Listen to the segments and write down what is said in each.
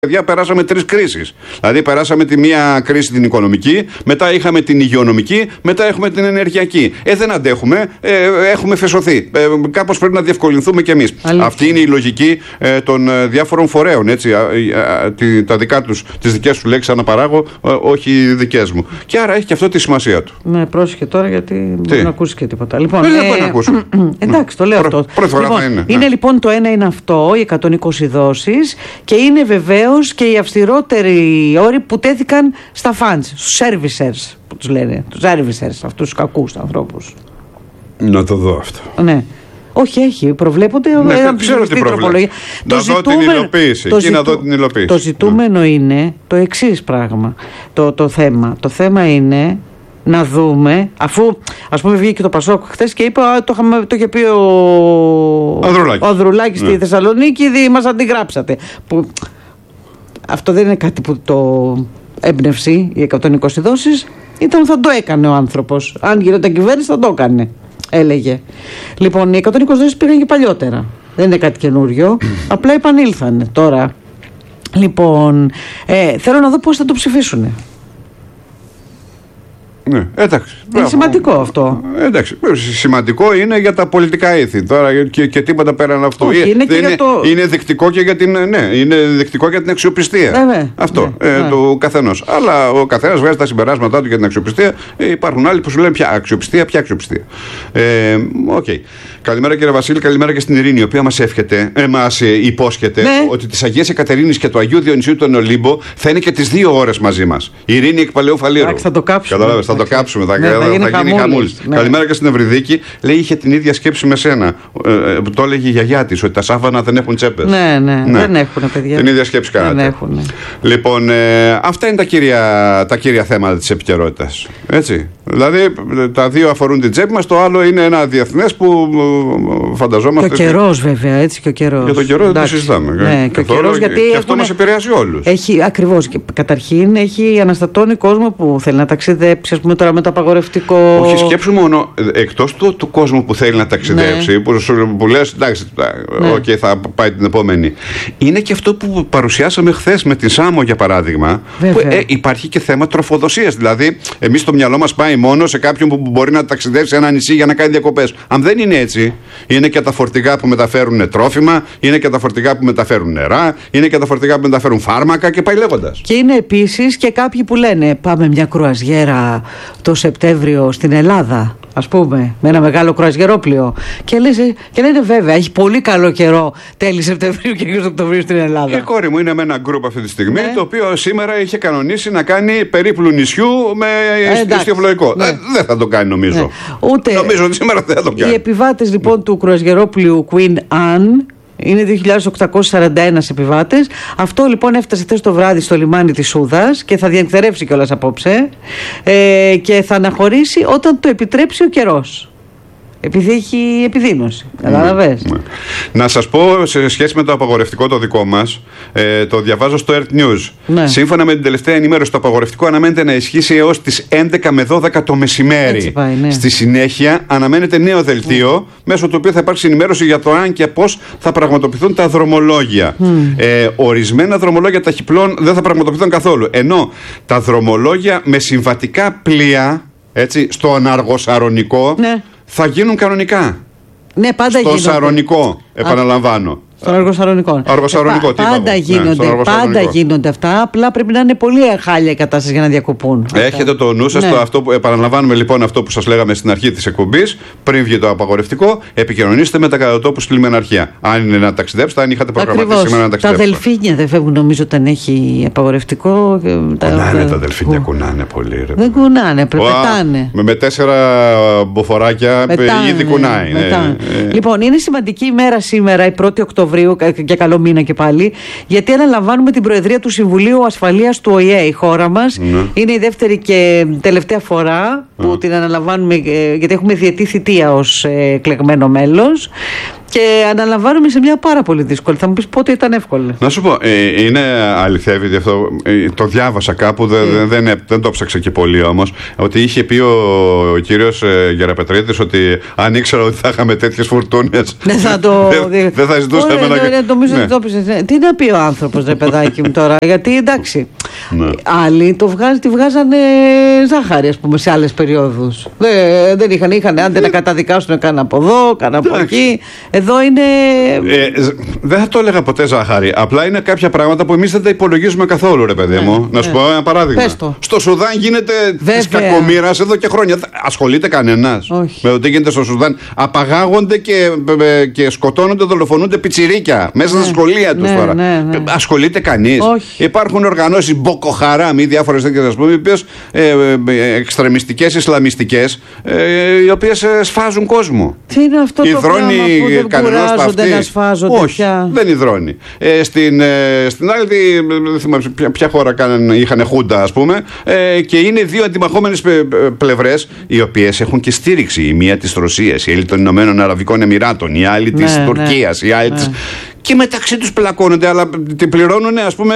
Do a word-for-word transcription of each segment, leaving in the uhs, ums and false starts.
Παιδιά, περάσαμε τρεις κρίσεις. Δηλαδή, περάσαμε τη μία κρίση την οικονομική, μετά είχαμε την υγειονομική, μετά έχουμε την ενεργειακή. Ε, δεν αντέχουμε, ε, έχουμε φεσωθεί. Ε, κάπως πρέπει να διευκολυνθούμε κι εμείς. Αυτή είναι η λογική ε, των ε, διάφορων φορέων. Έτσι, α, α, α, τι, τα δικά τους, τις δικές του λέξεις αναπαράγω, ε, όχι δικές μου. Και άρα έχει και αυτό τη σημασία του. Ναι, πρόσεχε τώρα γιατί δεν μπορεί να ακούσει και τίποτα. Λοιπόν, δεν ε, μπορεί να ακούσει. Εντάξει, το λέω Προ, αυτό. Πρώτη φορά λοιπόν, θα είναι. Είναι ναι. λοιπόν το ένα είναι αυτό, οι εκατόν είκοσι δόσεις, και είναι βεβαίως και οι αυστηρότεροι όροι που τέθηκαν στα funds, στους servicers που τους λένε, τους servicers, αυτούς τους κακούς ανθρώπους. Να το δω αυτό. Ναι. Όχι, έχει, προβλέπονται. Ναι, ένα ξέρω τι προβλέπει. Να δω την υλοποίηση. Το, εκεί ζητού... να δω την υλοποίηση. Το ζητούμενο ναι. είναι το εξής πράγμα. Το, το θέμα. Το θέμα είναι να δούμε, αφού ας πούμε βγήκε το Πασόκ χθες και είπε, το, είχαμε, το είχε πει ο Ανδρουλάκης, ο Ανδρουλάκης ναι. στη Θεσσαλονίκη, δι, μας αντιγράψατε. Που... Αυτό δεν είναι κάτι που το έμπνευση, οι εκατόν είκοσι δόσεις, ήταν θα το έκανε ο άνθρωπος. Αν γινόταν κυβέρνηση θα το έκανε, έλεγε. Λοιπόν, οι εκατόν είκοσι δόσεις πήγαν και παλιότερα. Δεν είναι κάτι καινούριο. Απλά επανήλθανε τώρα. Λοιπόν, ε, θέλω να δω πώς θα το ψηφίσουν. Ναι, εντάξει. Είναι σημαντικό αυτό. Εντάξει, σημαντικό είναι για τα πολιτικά ήθη τώρα και, και τίποτα πέραν αυτού. Όχι, είναι, και είναι, για το... είναι δεκτικό και για την, ναι, είναι δεκτικό για την αξιοπιστία. Ε, ναι, αυτό ναι, ε, ναι. του καθενός. Αλλά ο καθένας βγάζει τα συμπεράσματά του για την αξιοπιστία. Ε, υπάρχουν άλλοι που σου λένε ποια αξιοπιστία, ποια αξιοπιστία. Ε, okay. Καλημέρα κύριε Βασίλη, καλημέρα και στην Ειρήνη, η οποία μας εύχεται, ε, μας ε, υπόσχεται ναι. ότι της Αγίας Εκατερίνης και του Αγίου Διονυσίου του Ολύμπο θα είναι και τις δύο ώρες μαζί μας. Η Ειρήνη εκ Παλαιού Φαλήρου. Θα το κάψουμε. Καταλάβες, θα το κάψουμε, θα, ναι, θα, θα γίνει, θα γίνει χαμούλης. Ναι. Καλημέρα και στην Ευρυδίκη. Λέει, είχε την ίδια σκέψη με σένα. Ε, ε, το έλεγε η γιαγιά της, ότι τα σάφανα δεν έχουν τσέπες. Ναι, ναι, ναι. δεν έχουν, παιδιά. Την ίδια σκέψη κάνατε. Δεν έχουν. Λοιπόν, ε, αυτά είναι τα κύρια, τα κύρια θέματα της επικαιρότητας. Έτσι. Δηλαδή, τα δύο αφορούν την τσέπη μας, το άλλο είναι ένα διεθνές που φανταζόμαστε. Και ο καιρός, βέβαια, έτσι και ο καιρός. Για τον καιρό δεν το συζητάμε. Ναι, και, και, καιρός, γιατί και έχουν... αυτό μας επηρεάζει όλους. Έχει, ακριβώς. Καταρχήν, έχει αναστατώνει κόσμο που θέλει να ταξιδέψει, ας πούμε τώρα με το απαγορευτικό. Όχι, σκέψου μόνο, εκτός του, του κόσμου που θέλει να ταξιδέψει, ναι. που, που λες, εντάξει, ναι. okay, θα πάει την επόμενη. Είναι και αυτό που παρουσιάσαμε χθες με την Σάμο, για παράδειγμα, που ε, υπάρχει και θέμα τροφοδοσίας. Δηλαδή, εμείς το μυαλό μας πάει μόνο σε κάποιον που μπορεί να ταξιδέψει σε ένα νησί για να κάνει διακοπές. Αν δεν είναι έτσι, είναι και τα φορτηγά που μεταφέρουν τρόφιμα, είναι και τα φορτηγά που μεταφέρουν νερά, είναι και τα φορτηγά που μεταφέρουν φάρμακα και πάει λέγοντας. Και είναι επίσης και κάποιοι που λένε, πάμε μια κρουαζιέρα το Σεπτέμβριο στην Ελλάδα, ας πούμε, με ένα μεγάλο κρουαζιερόπλοιο. Και, λες, και λένε βέβαια, έχει πολύ καλό καιρό τέλη Σεπτεμβρίου και αρχές Οκτωβρίου στην Ελλάδα. Η κόρη μου είναι με ένα γκρουπ αυτή τη στιγμή, ναι. το οποίο σήμερα είχε κανονίσει να κάνει περίπλου νησιού με ε, ιστιοβλοϊκό. Ναι. Ε, δεν θα το κάνει, νομίζω. Ναι. Ούτε... Νομίζω ότι σήμερα δεν θα το κάνει. Οι επιβάτες λοιπόν ναι. του κρουαζιερόπλοιου Queen Anne είναι δύο χιλιάδες οκτακόσιοι σαράντα ένα επιβάτες. Αυτό λοιπόν έφτασε χθες το βράδυ στο λιμάνι της Σούδας και θα διανυκτερεύσει κιόλας απόψε ε, και θα αναχωρήσει όταν το επιτρέψει ο καιρός. Επειδή έχει επιδείνωση. Κατάλαβες. Ναι, ναι. Να σας πω σε σχέση με το απαγορευτικό το δικό μας, ε, το διαβάζω στο Earth News. Ναι. Σύμφωνα με την τελευταία ενημέρωση, το απαγορευτικό αναμένεται να ισχύσει έως τις έντεκα με δώδεκα το μεσημέρι. Πάει, ναι. Στη συνέχεια αναμένεται νέο δελτίο, mm. μέσω του οποίου θα υπάρξει ενημέρωση για το αν και πώς θα πραγματοποιηθούν τα δρομολόγια. Mm. Ε, ορισμένα δρομολόγια ταχυπλών δεν θα πραγματοποιηθούν καθόλου. Ενώ τα δρομολόγια με συμβατικά πλοία, έτσι, στο Αναργοσαρονικό, ναι. θα γίνουν κανονικά. Ναι, πάντα στο γίνονται. Σαρονικό, επαναλαμβάνω. Α, στον Αργοσαρονικό. Αργοσαρονικό, ε, πα, πάντα, γίνονται, ναι, πάντα γίνονται αυτά. Απλά πρέπει να είναι πολύ χάλια η κατάσταση για να διακοπούν. Έχετε το νου σας, ναι. αυτό που επαναλαμβάνουμε λοιπόν αυτό που σας λέγαμε στην αρχή της εκπομπής, πριν βγει το απαγορευτικό, επικοινωνήστε με τα κατατόπους στη λιμεναρχία. Αν είναι να ταξιδέψετε, αν είχατε προγραμματίσει σήμερα να ταξιδέψετε. Τα δελφίνια δεν φεύγουν, νομίζω, όταν έχει απαγορευτικό. Κουνάνε τα, τα δελφίνια, που... κουνάνε πολύ. Ρε. Δεν κουνάνε, πετάνε. Με, με τέσσερα μποφοράκια πετάνε, ήδη κουνάει. Ναι, ναι. Λοιπόν, είναι σημαντική ημέρα σήμερα, η πρώτη Οκτωβρίου. Και καλό μήνα και πάλι, γιατί αναλαμβάνουμε την Προεδρία του Συμβουλίου Ασφαλείας του Ο Η Ε, η χώρα μας. Mm. Είναι η δεύτερη και τελευταία φορά που mm. την αναλαμβάνουμε, γιατί έχουμε διετή θητεία ως εκλεγμένο μέλος. Και αναλαμβάνομαι σε μια πάρα πολύ δύσκολη. Θα μου πεις πότε ήταν εύκολη. Να σου πω, ε, είναι αληθεύει αυτό. Ε, το διάβασα κάπου, δε, mm. δεν, δεν, δεν το ψάξα και πολύ όμως. Ότι είχε πει ο, ο κύριος ε, Γεραπετρίτης ότι αν ήξερα ότι θα είχαμε τέτοιες φουρτούνες. Δεν θα το. δεν δε θα ζητούσαμε Ωραία, να. Ναι, νομίζω ότι το πεις. Τι να πει ο άνθρωπος, ρε παιδάκι μου τώρα. Γιατί εντάξει. Ναι. Άλλοι το βγάζ, τη βγάζανε ζάχαρη, ας πούμε, σε άλλες περιόδους. Δεν, δεν είχαν, είχαν άντε να καταδικάσουν κάνα από εδώ, κάνα από εκεί. Εδώ είναι. Ε, δεν θα το έλεγα ποτέ ζάχαρη. Απλά είναι κάποια πράγματα που εμείς δεν τα υπολογίζουμε καθόλου, ρε παιδί μου. Ναι, να σου ναι. πω ένα παράδειγμα. Στο Σουδάν γίνεται τη κακομοίρα εδώ και χρόνια. Ασχολείται κανένας με το τι γίνεται στο Σουδάν. Απαγάγονται και, και σκοτώνονται, δολοφονούνται πιτσιρίκια μέσα ναι. στα σχολεία τους ναι, τώρα. Ναι, ναι. Ασχολείται κανείς. Υπάρχουν οργανώσεις Μποκοχαράμ ή διάφορες τέτοιες, ας πούμε, οι οποίες ε, ε, εξτρεμιστικές, ισλαμιστικές, ε, οι οποίες ε, σφάζουν κόσμο. Τι είναι αυτό το πράγμα που δεν κουράζονται να σφάζονται? Όχι, πια. Δεν υδρώνει. Ε, στην, ε, στην άλλη, δεν θυμάμαι ποια, ποια χώρα κάναν, είχαν χούντα, ας πούμε, ε, και είναι δύο αντιμαχόμενες πλευρές, οι οποίες έχουν και στήριξη. Η μία της Ρωσίας, η άλλη των Ηνωμένων Αραβικών Εμιράτων, η άλλη της ναι, Τουρκίας, ναι, η άλλη ναι. της. Και μεταξύ τους πλακώνονται, αλλά την πληρώνουν, ας πούμε,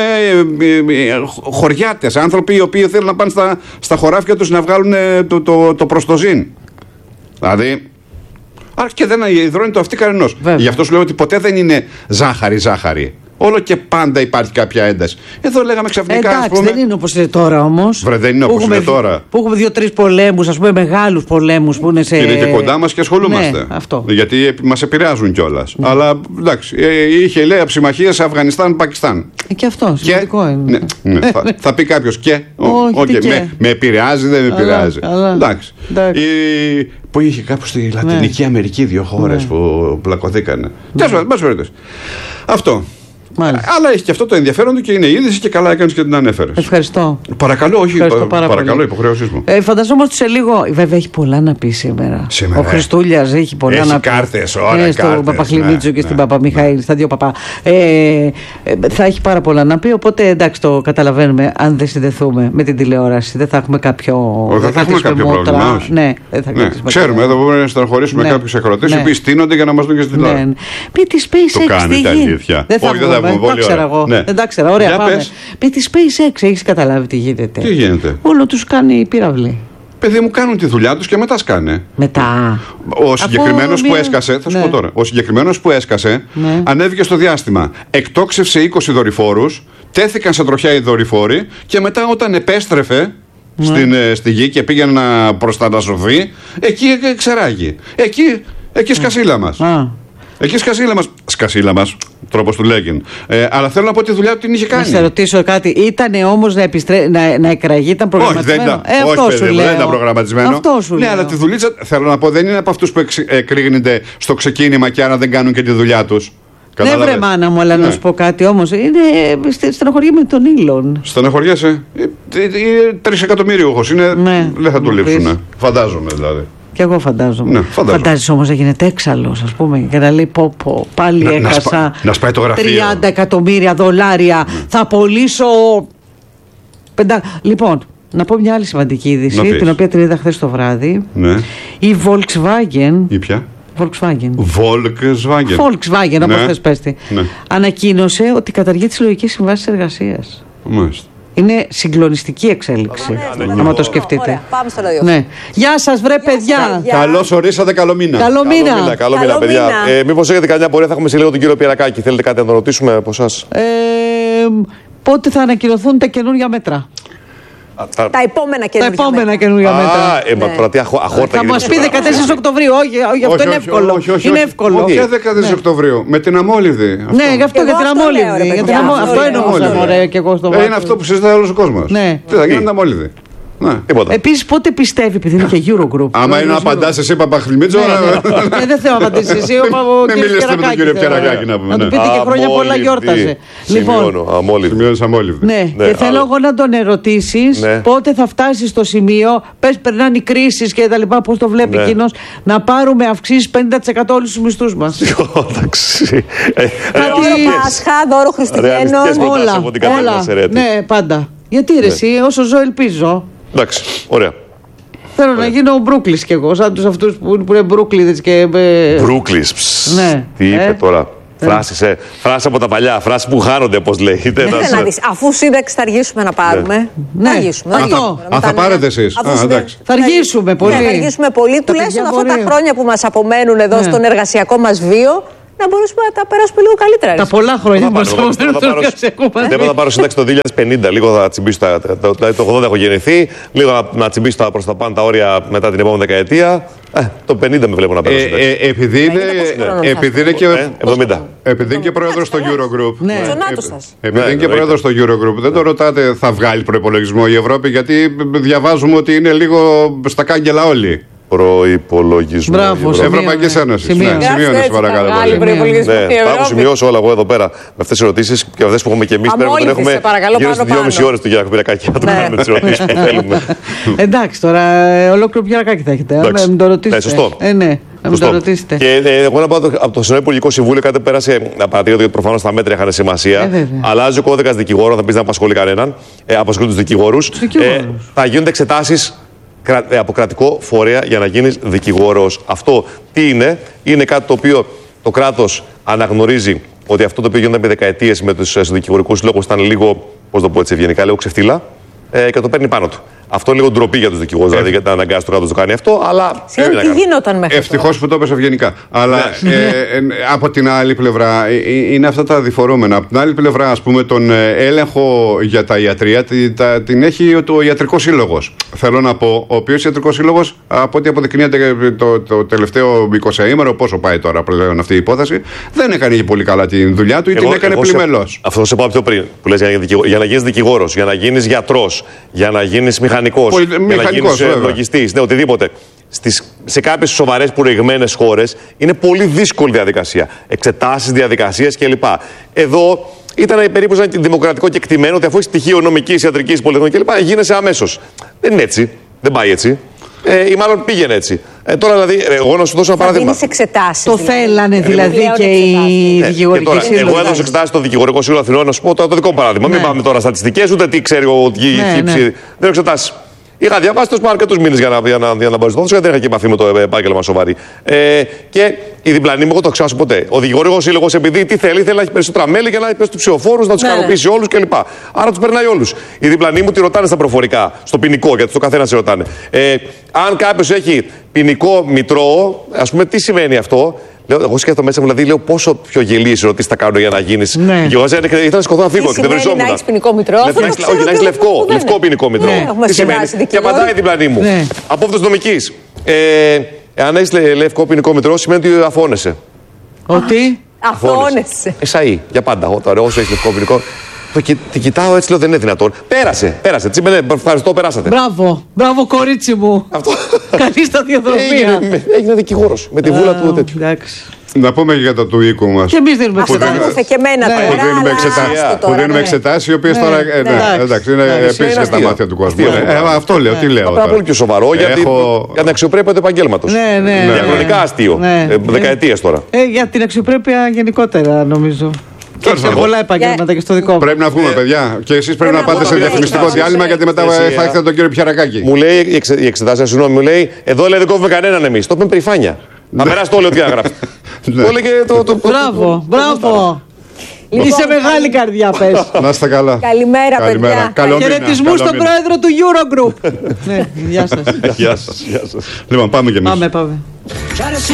χωριάτες, άνθρωποι οι οποίοι θέλουν να πάνε στα, στα χωράφια τους να βγάλουν το, το, το προστοζήν. Δηλαδή. Άρα και δεν υδρώνει το αυτί κανενός. Γι' αυτό σου λέω ότι ποτέ δεν είναι ζάχαρη-ζάχαρη. Όλο και πάντα υπάρχει κάποια ένταση. Εδώ λέγαμε ξαφνικά. Εντάξει, ας πούμε, δεν είναι όπως είναι τώρα όμως. Βρε, δεν είναι όπως είναι τώρα. Που έχουμε δύο-τρεις πολέμους, ας πούμε, μεγάλους πολέμους που είναι σε. Είναι και κοντά μας και ασχολούμαστε. Ναι, αυτό. Γιατί μας επηρεάζουν κιόλας. Ναι. Αλλά εντάξει, είχε λέει συμμαχίες Αφγανιστάν-Πακιστάν. Και αυτό, σημαντικό είναι. Ναι, ναι, θα, θα πει κάποιος και. Όχι, okay, και. Με, με επηρεάζει, δεν με επηρεάζει. Εντάξει. Εντάξει. Η, που είχε κάπου στη Λατινική ναι. Αμερική δύο χώρες ναι. που πλακωθήκανε. Τέλος πάντων, αυτό. Μάλιστα. Αλλά έχει και αυτό το ενδιαφέρον του και είναι είδηση και καλά έκανες και την ανέφερες. Ευχαριστώ. Παρακαλώ, όχι, Ευχαριστώ πα, παρακαλώ, υποχρέωσή μου. Ε, φανταζόμαστε σε λίγο. Βέβαια έχει πολλά να πει σήμερα. σήμερα. Ο Χριστούλιας έχει πολλά έχει να πει. Κάρτες, ώρα, ε, στον Παπαχλημίτσο ναι, και ναι, στην Παπαμιχαήλ, ναι. στα δύο παπά. Ε, ε, θα έχει πάρα πολλά να πει. Οπότε εντάξει, το καταλαβαίνουμε. Αν δεν συνδεθούμε με την τηλεόραση, δεν θα έχουμε κάποιο. Δεν θα έχουμε κάποιο πρόβλημα. Ναι, δεν θα ναι. Ξέρουμε, εδώ μπορούμε να στεναχωρήσουμε ναι. κάποιου ακροατές οι οποίοι στείνονται για να μας δουν και στην τηλεόραση. Πει τη SpaceX. Δεν θα πούμε. Ναι. Δεν τα ξέρα, ωραία. Πάμε. Με τη SpaceX έχεις καταλάβει τι γίνεται? Τι γίνεται? Όλο τους κάνει πύραυλη. Παιδί μου, κάνουν τη δουλειά τους και μετά σκάνε. Μετά. Ο συγκεκριμένος μια... που έσκασε, θα σου ναι. πω τώρα. Ο συγκεκριμένος που έσκασε ναι. ανέβηκε στο διάστημα. Εκτόξευσε είκοσι δορυφόρους, τέθηκαν σε τροχιά οι δορυφόροι και μετά όταν επέστρεφε ναι. στην, στη γη και πήγαινε να προστατασωθεί, εκεί ξεράγει. Εκεί, εκεί σκασίλα μας. Α. Εκεί σκασίλα μας. Σκασίλα μας, τρόπος του λέγειν. Ε, αλλά θέλω να πω τη δουλειά του την είχε κάνει. Να σε ρωτήσω κάτι. Ήτανε όμως να, επιστρέ... να, να εκραγεί, ήταν προγραμματισμένο? Όχι, δεν ήταν, ε, όχι, παιδί, δεν ήταν προγραμματισμένο. Αυτό σου ναι, λέω. αλλά τη δουλίτσα, θέλω να πω, δεν είναι από αυτούς που εκρήγνεται στο ξεκίνημα και άρα δεν κάνουν και τη δουλειά τους. Ναι, βρε μάνα μου, αλλά ναι. να σου πω κάτι όμως. Είναι στεναχωριέμαι με τον Ήλον. Στεναχωριέσαι. Τρισεκατομμύριουχος είναι. Ναι, δεν θα του λείψουν. Φαντάζομαι δηλαδή. Και εγώ φαντάζομαι. Ναι, φαντάζεσαι όμως να γίνεται έξαλλος, ας πούμε, και να λέει πω πω, πάλι να, έχασα να σπα, να σπάει το γραφείο. τριάντα εκατομμύρια δολάρια. Ναι. Θα πωλήσω. Πεντα... Λοιπόν, να πω μια άλλη σημαντική είδηση, την οποία την είδα χθες το βράδυ. Ναι. Η Volkswagen. Η ποια? Volkswagen. Volkswagen. Volkswagen, όπως θες πες τη. Ναι. Ανακοίνωσε ότι καταργεί τις συλλογικές συμβάσεις εργασίας. Μάλιστα. Είναι συγκλονιστική εξέλιξη. Αν το σκεφτείτε. Ωραία, πάμε στο ραδιόφωνο. Ναι. Γεια σας, βρε παιδιά. Καλώς ορίσατε, καλό μήνα. Καλό μήνα. Καλό μήνα, καλό μήνα παιδιά. Ε, μήπως έχετε καμιά πορεία, θα έχουμε σε λίγο τον κύριο Πιερακάκη. Θέλετε κάτι να τον ρωτήσουμε από εσάς? Ε, πότε θα ανακοινωθούν τα καινούργια μέτρα? Τα, τα επόμενα καινούργια τα επόμενα καινούργια μέτρα. Α, ε, ναι. τι αχω, αχόρτα. Θα μας πει δεκατέσσερις Οκτωβρίου. Όχι, όχι, αυτό είναι εύκολο. Όχι, όχι, είναι όχι, εύκολο. Όχι, όχι δεκατέσσερις Οκτωβρίου. Με την αμόλυδη. Ναι, γι' αυτό για την αμόλυδη. Αυτό εννοούσα, ωραία, και εγώ στο βάθος. Είναι αυτό που συζητάει όλος ο κόσμος. Τι θα γίνει την αμόλυδη? Ναι. Επίσης, πότε πιστεύει, επειδή είναι και Eurogroup. Άμα είναι να απαντάς εσύ, Παπαχλημίτσο. Δεν θέλω να απαντήσεις εσύ. Μην μιλήσετε με τον κύριο Πιερακάκη να πούμε. Να του πείτε και χρόνια πολλά γιόρταζε. Λοιπόν, αμόλυδη. Ναι, και θέλω εγώ να τον ερωτήσεις πότε θα φτάσει στο σημείο. Πες, περνάνε οι κρίσεις και τα λοιπά. Πώς το βλέπει εκείνος, να πάρουμε αυξήσεις πενήντα τοις εκατό όλους τους μισθούς μας. Εντάξει. Δώρο Πάσχα, δώρο Χριστουγέννων. Όλα. Ναι, πάντα. Γιατί ρε εσύ, όσο ζω ελπίζω. Εντάξει, ωραία. Θέλω να γίνω Μπρούκλης κι εγώ, σαν τους αυτούς που είναι Μπρούκλιδες και. Μπρούκλης. Ναι. Τι είπε ε? τώρα. Φράσεις, ε. Φράσεις από τα παλιά, φράσεις που χάνονται, πώς λέγεται. Δεν θέλω να δεις. Αφού σύνταξη θα αργήσουμε να πάρουμε. Ναι. Θα αργήσουμε. Α, θα πάρετε εσείς. Θα αργήσουμε πολύ. Ναι, θα αργήσουμε πολύ. Τουλάχιστον αυτά τα χρόνια που μας απομένουν εδώ ναι. στον εργασιακό μας βίο, να μπορέσουμε να τα περάσουμε λίγο καλύτερα. Τα πολλά χρόνια που μας απομένουν στον εργασιακό μας βίο. Δεν θα πάρω σύνταξη το δύο χιλιάδες πενήντα. Λίγο θα τσιμπήσω τα. Το ογδόντα έχω γεννηθεί. Λίγο να τσιμπήσω προς τα πάνω τα όρια μετά την επόμενη δεκαετία. Ε, το πενήντα με βλέπω να παίρνω σύνταξη. Ε, ε, επειδή είναι, ε, επειδή είναι και, ε, εβδομήντα. Επειδή είναι και πρόεδρος στο Eurogroup. Ναι. Ε, επειδή είναι και πρόεδρος στο Eurogroup, δεν το ρωτάτε θα βγάλει προϋπολογισμό η Ευρώπη, γιατί διαβάζουμε ότι είναι λίγο στα κάγκελα όλοι. Προϋπολογισμό. Μπράβο, Ευρωπαϊκή Ένωση. Σημείωνε, παρακαλώ. Θα έχω σημειώσει όλα εγώ εδώ πέρα με αυτές τις ερωτήσεις και αυτές που έχουμε και εμείς. Πρέπει να έχουμε γύρω στις δυόμιση ώρες του Γιάννη Πυρακάκη. Να του κάνουμε τις ερωτήσεις που θέλουμε. Εντάξει, τώρα ολόκληρο Πυρακάκη θα έχετε. Να μην το ρωτήσετε. Ναι, σωστό. Ε, ναι. Να μην το ρωτήσετε. Και εγώ να πω από το Συνολικό Υπουργικό Συμβούλιο κάτι πέρασε απαρατήρητο, γιατί προφανώς τα μέτρα είχαν σημασία. Αλλάζει ο κώδικας δικηγόρων, θα πει να απασχολεί κανέναν. Απασχολεί τους δικηγόρους. Θα γίνονται εξετάσεις από κρατικό φορέα για να γίνεις δικηγόρος. Αυτό τι είναι? Είναι κάτι το οποίο το κράτος αναγνωρίζει ότι αυτό το οποίο γίνεται με δεκαετίες με τους δικηγορικούς λόγους ήταν λίγο, πώς το πω έτσι ευγενικά, λίγο ξεφτύλα ε, και το παίρνει πάνω του. Αυτό είναι λίγο ντροπή για τους δικηγόρους, δηλαδή γιατί αναγκάζει το κράτος να το κάνει αυτό, αλλά. Συγγνώμη, τι γινόταν μέχρι. Ευτυχώς που το έπεσε ευγενικά. Αλλά ε, ε, από την άλλη πλευρά ε, είναι αυτά τα διφορούμενα. Από την άλλη πλευρά, ας πούμε, τον έλεγχο για τα ιατρία την, τα, την έχει ο Ιατρικός Σύλλογος. Θέλω να πω, ο οποίος Ιατρικός Σύλλογος, από ό,τι αποδεικνύεται το, το τελευταίο εικοσαήμερο, πόσο πάει τώρα πλέον αυτή η υπόθεση, δεν έκανε και πολύ καλά τη δουλειά του ή την έκανε πλημελώς. Αυτό σε πάω πιο πριν. Που λες, για να γίνεις δικηγόρος, για να γίνεις γιατρός, για να γίνεις μηχανικός, Πολυ... για να γίνεις λογιστής, ναι, οτιδήποτε. Στις, σε κάποιες σοβαρές προηγμένες χώρες είναι πολύ δύσκολη διαδικασία. Εξετάσεις, διαδικασίες κλπ. Εδώ ήταν περίπου σαν δημοκρατικό κεκτημένο ότι αφού έχει στοιχείο νομικής, ιατρικής, πολυεθνών κλπ. Γίνεσαι αμέσως. Δεν είναι έτσι. Δεν πάει έτσι. Ε, ή μάλλον πήγαινε έτσι. Ε, τώρα δηλαδή, εγώ να σου δώσω ένα παράδειγμα. Το θέλανε δηλαδή και οι δικηγορικοί σύλλογοι. Εγώ έδωσα εξετάσεις στο Δικηγορικό Σύλλογο Αθηνών, να σου πω το, το δικό παράδειγμα. Ναι. Μην πάμε τώρα στατιστικές, ούτε τι ξέρει ο χύψη. Ναι, ναι. Δεν έχω εξετάσεις. Είχα διαβάσει τους αρκετούς μήνες για να, για να, για να μπορέσω, γιατί δεν είχα και επαφή με το επάγγελμα σοβαρή. Ε, και η διπλανή μου, εγώ το ξεχάσω ποτέ. Ο Δικηγορικός Σύλλογος, επειδή τι θέλει, θέλει να έχει περισσότερα μέλη για να έχει του ψηφοφόρους, να τους ικανοποιήσει όλους κλπ. Άρα τους περνάει όλους. Η διπλανή μου τη ρωτάνε στα προφορικά, στο ποινικό, γιατί στο καθένα σε ρωτάνε. Ε, αν κάποιος έχει ποινικό μητρό, ας πούμε, τι σημαίνει αυτό? Λέω, εγώ σκέφτομαι μέσα μου, δηλαδή, λέω πόσο πιο γελίες ερωτήσεις θα κάνω για να γίνεις. Ναι. Και εγώ ήθελα να σκοτώ να φύγω και δεν βριζόμουν. Να έχεις ποινικό μητρό. Όχι, να έχεις λευκό, λευκό ποινικό μητρό. Τι σημαίνει? Και απαντάει η διπλανή μου. Από αυτός νομικής. Εάν έχεις λευκό ποινικό μητρό, σημαίνει ότι αφώνεσαι. Ότι? Αφώνεσαι. Εσαΐ, για πάντα. Όσο έχεις λευκό ποινικό. Το κι, τη κοιτάω έτσι, λέω δεν είναι δυνατόν. Πέρασε, πέρασε. Τσίμπε, ευχαριστώ, περάσατε. Μπράβο, μπράβο κορίτσι μου. Αυτό. Καλή σταδιοδρομία. Έγινε, έγινε δικηγόρος με τη βούλα του τέτοιου. Εντάξει. Να πούμε για το του οίκου μας. Και εμείς δίνουμε εξετάσεις. Αυτό και εμένα τώρα. Που δίνουμε εξετάσεις. Που δίνουμε εξετάσεις, οι οποίες τώρα. Εντάξει, είναι επίσης για τα μάτια του κόσμου. Αυτό λέω, τι λέω. Είναι πολύ πιο σοβαρό για την αξιοπρέπεια του επαγγέλματος. Διαχρονικά αστείο. Δεκαετίες τώρα. Για την αξιοπρέπεια γενικότερα, νομίζω. Και σε πολλά επαγγέλματα και στο δικό μου. Πρέπει να βγούμε, παιδιά. Και εσείς πρέπει να πάτε σε διαφημιστικό διάλειμμα, γιατί μετά θα έχετε τον κύριο Πιαρακάκη. Μου λέει η εξετάσεις, συγγνώμη, μου λέει εδώ λέει δεν κόβουμε κανέναν εμείς. Το είπε περηφάνεια. Να περάσει το όλο τι να γράψει. Μπράβο, μπράβο. Είσαι μεγάλη καρδιά, πες. Να είστε καλά. Καλημέρα, παιδιά. Χαιρετισμούς στον πρόεδρο του Eurogroup. Γεια σας. Γεια σας. Λοιπόν, πάμε κι εμείς. Πάμε, πάμε.